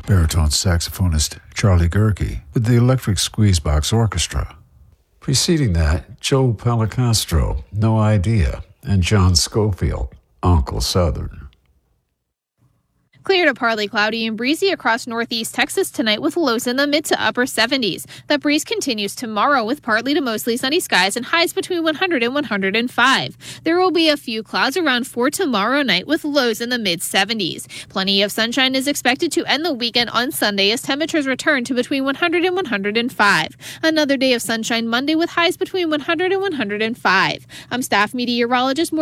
baritone saxophonist Charlie Gerke with the Electric Squeezebox Orchestra. Preceding that, Joe Pellicastro, No Idea, and John Scofield, Uncle Southern. Clear to partly cloudy and breezy across northeast Texas tonight with lows in the mid to upper 70s. The breeze continues tomorrow with partly to mostly sunny skies and highs between 100 and 105. There will be a few clouds around 4 tomorrow night with lows in the mid 70s. Plenty of sunshine is expected to end the weekend on Sunday as temperatures return to between 100 and 105. Another day of sunshine Monday with highs between 100 and 105. I'm staff meteorologist